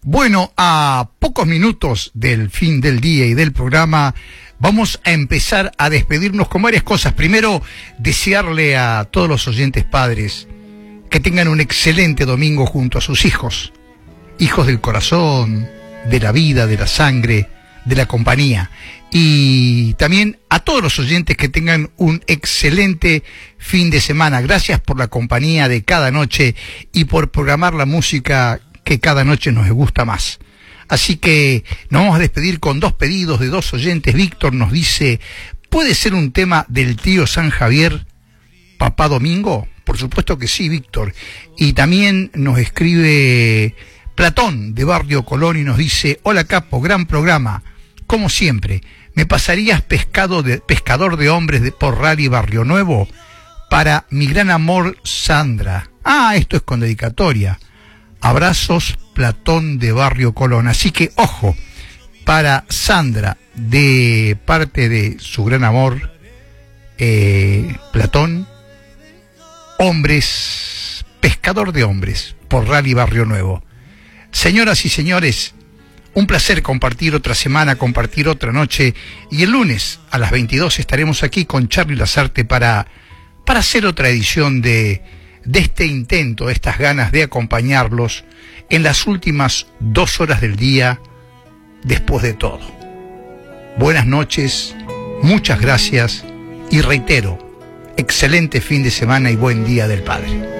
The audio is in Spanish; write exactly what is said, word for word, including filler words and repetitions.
Bueno, a pocos minutos del fin del día y del programa, vamos a empezar a despedirnos con varias cosas. Primero, desearle a todos los oyentes padres que tengan un excelente domingo junto a sus hijos, hijos del corazón, de la vida, de la sangre, de la compañía. Y también a todos los oyentes que tengan un excelente fin de semana. Gracias por la compañía de cada noche y por programar la música que cada noche nos gusta más. Así que nos vamos a despedir con dos pedidos de dos oyentes. Víctor nos dice, ¿puede ser un tema del tío San Javier, Papá Domingo? Por supuesto que sí, Víctor. Y también nos escribe Platón de Barrio Colón y nos dice, hola Capo, gran programa. Como siempre, ¿me pasarías pescado de, pescador de hombres de, por Rally Barrio Nuevo? Para mi gran amor Sandra. Ah, esto es con dedicatoria. Abrazos, Platón de Barrio Colón. Así que, ojo, para Sandra, de parte de su gran amor, eh, Platón, hombres, pescador de hombres, por Rally Barrio Nuevo. Señoras y señores, un placer compartir otra semana, compartir otra noche, y el lunes a las veintidós estaremos aquí con Charly Lazarte para, para hacer otra edición de... de este intento, de estas ganas de acompañarlos en las últimas dos horas del día, después de todo. Buenas noches, muchas gracias y reitero, excelente fin de semana y buen Día del Padre.